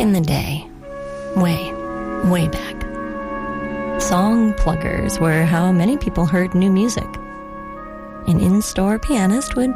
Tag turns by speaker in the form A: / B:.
A: in the day, way back, song pluggers were how many people heard new music. An in-store pianist would